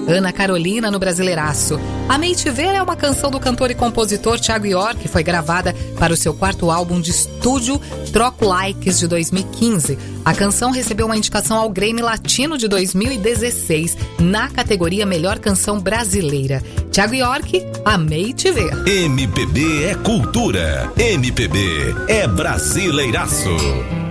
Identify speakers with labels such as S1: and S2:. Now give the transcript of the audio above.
S1: Ana Carolina no Brasileiraço. Amei Te Ver é uma canção do cantor e compositor Thiago York, que foi gravada para o seu quarto álbum de estúdio Troco Likes de 2015. A canção recebeu uma indicação ao Grammy Latino de 2016 na categoria Melhor Canção Brasileira. Thiago York, Amei Te Ver.
S2: MPB é cultura, MPB é brasileiraço.